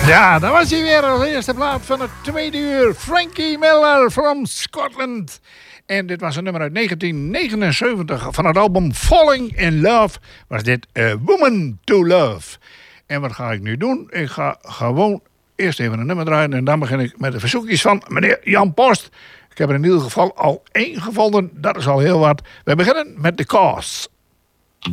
Ja, daar was hij weer als eerste plaat van het tweede uur. Frankie Miller from Scotland. En dit was een nummer uit 1979 van het album Falling in Love. Was dit A Woman to Love. En wat ga ik nu doen? Ik ga gewoon eerst even een nummer draaien. En dan begin ik met de verzoekjes van meneer Jan Post. Ik heb er in ieder geval al 1 gevonden. Dat is al heel wat. We beginnen met The Cause.